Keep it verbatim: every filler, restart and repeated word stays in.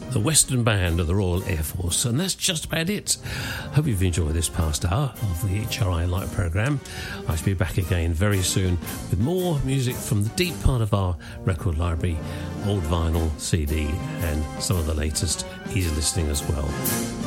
the Western Band of the Royal Air Force, and that's just about it. Hope you've enjoyed this past hour of the H R I Light programme. I shall be back again very soon with more music from the deep part of our record library, old vinyl, C D, and some of the latest easy listening as well.